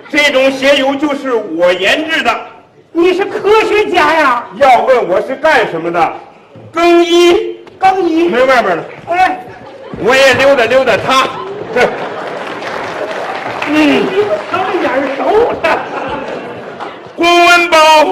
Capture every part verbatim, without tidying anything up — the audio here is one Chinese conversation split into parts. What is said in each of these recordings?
这种血油就是我研制的。 你是科学家呀？ 要问我是干什么的？更衣。 更衣。 没外面了。 哎， 我也溜达溜达他。 嗯，他们眼熟的。 公文包。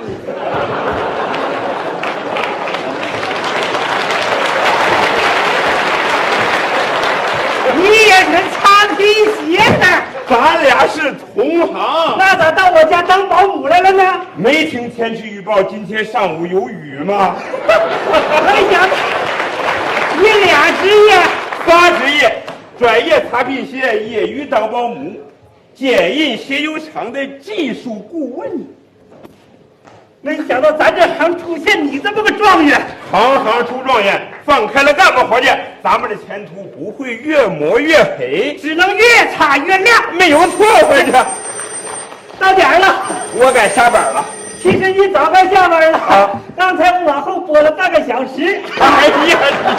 你也是擦皮鞋的。 咱俩是同行。 那咋到我家当保姆来了呢？ 没听天气预报今天上午有雨吗？ 哎呀，你俩职业？ 仨职业：专业擦皮鞋，业余当保姆，建印鞋油厂的技术顾问。 没想到咱这行出现你这么个状元。 行行出状元，放开了干吧，伙计，咱们的前途不会越抹越黑， 只能越擦越亮。 没有错，伙计。 到点了， 我该下班了。 其实你早该下班了。 啊， 刚才我往后拨了半个小时。 哎呀，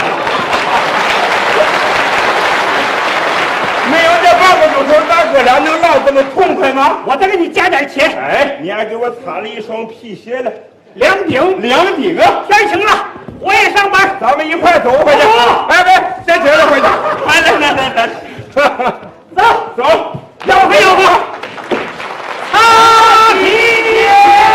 没有这半个钟头，咱哥俩能唠这么痛快吗？ 我再给你加点钱。 哎，你还给我擦了一双皮鞋了。 两顶， 两顶啊！ 天晴了，我也上班， 咱们一块走回去。哎别，先停了回去。来来来来来，走走， 要不要不？擦皮鞋。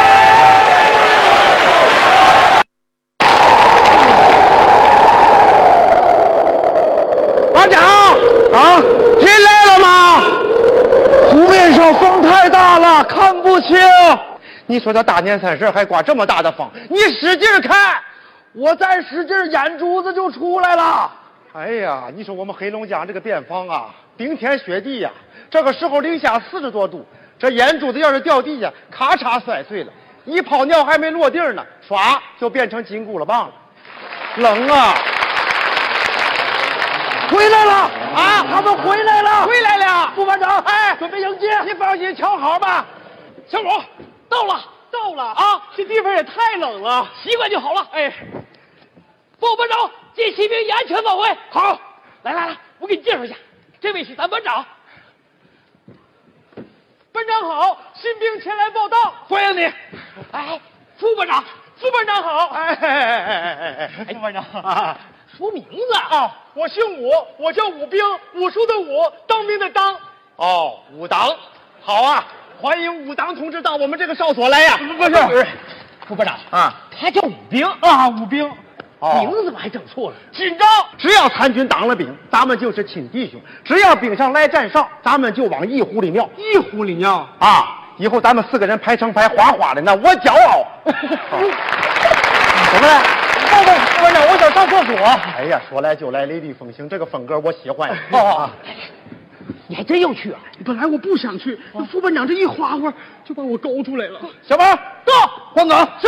班长啊，进来了吗？湖面上风太大了，看不清。你说这大年三十还刮这么大的风，你使劲看，我再使劲，眼珠子就出来了。哎呀，你说我们黑龙江这个边防啊，冰天雪地呀、啊，这个时候零下四十多度，这眼珠子要是掉地下，咔嚓摔碎了，一泡尿还没落地呢，唰就变成金箍了棒了，冷啊！回来了啊！他们回来了，回来了！副班长，哎，准备迎接。你放心，瞧好吧。小五，到了，到了啊！这地方也太冷了，习惯就好了。哎，副班长，接骑兵安全返回。好，来来来，我给你介绍一下，这位是咱班长。班长好，新兵前来报道，欢迎你。哎，副班长，副班长好。哎哎哎哎哎哎，副班长啊。说名字啊，我姓武，我叫武兵，武术的武，当兵的当。哦，武当，好啊，欢迎武当同志到我们这个哨所来呀、啊。不是，不是，副班长啊，他叫武兵啊，武兵，哦、名字怎么还整错了？紧张，只要参军当了兵，咱们就是亲弟兄；只要兵上来站哨，咱们就往一湖里尿。一湖里尿啊！以后咱们四个人排成排，哗哗的，那我骄傲。怎么了？报告副班长，我想上厕所。哎呀，说来就来，雷厉风行，这个风格我喜欢。哦，你还真要去啊？ 本来我不想去，那副班长这一哗哗就把我勾出来了。 小马，到，换岗是。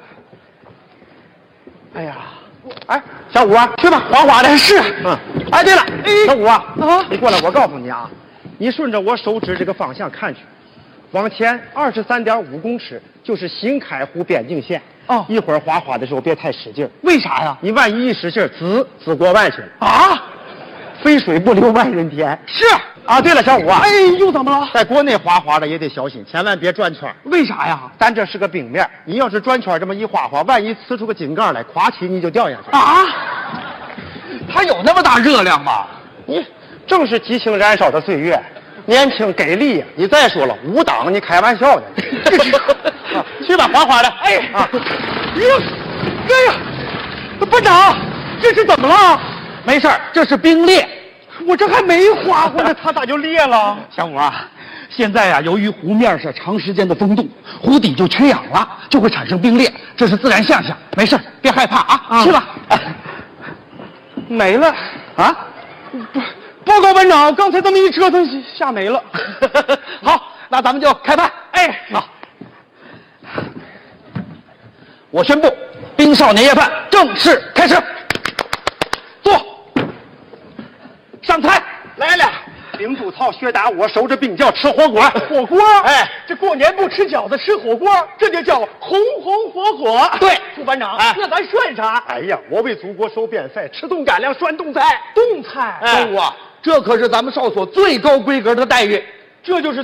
哎呀，哎，小五啊，去吧，哗哗的是。嗯，哎，对了，小五啊，啊，你过来，我告诉你啊，你顺着我手指这个方向看去，往前二十三点五公尺就是新开湖边境线。哦，一会儿滑滑的时候别太使劲。为啥呀？你万一一使劲，滋滋过弯去了啊！肥水不流外人田。是啊，对了，小五啊，哎，又怎么了？在国内滑滑的也得小心，千万别转圈。为啥呀？咱这是个冰面，你要是转圈这么一滑滑，万一呲出个井盖来，咵起你就掉下去啊！它有那么大热量吗？你正是激情燃烧的岁月，年轻给力呀！你再说了，武党，你开玩笑呢？啊、去吧，滑滑的。哎啊！呀，哎呀，班长，这是怎么了？没事儿，这是冰裂。我这还没滑过呢，它咋就裂了？小五啊，现在啊，由于湖面上长时间的风冻，湖底就缺氧了，就会产生冰裂，这是自然现象。没事，别害怕啊！啊去吧。没了啊？不，报告班长，刚才这么一折腾，吓没了。好，那咱们就开拍。哎，好。我宣布，冰少年夜饭正式开始。坐，上菜来了。领主操薛达我守着冰窖吃火锅。火锅？哎，这过年不吃饺子吃火锅，这就叫红红火火。对，副班长，哎、那咱涮啥？哎呀，我为祖国收边塞，吃冻干粮涮冻菜。冻菜？哎，啊，这可是咱们哨所最高规格的待遇。这就是